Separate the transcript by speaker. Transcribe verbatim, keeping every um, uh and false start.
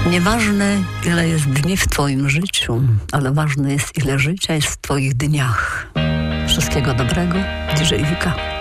Speaker 1: Nieważne, ile jest dni w twoim życiu, ale ważne jest, ile życia jest w twoich dniach. Wszystkiego dobrego, D J Wika.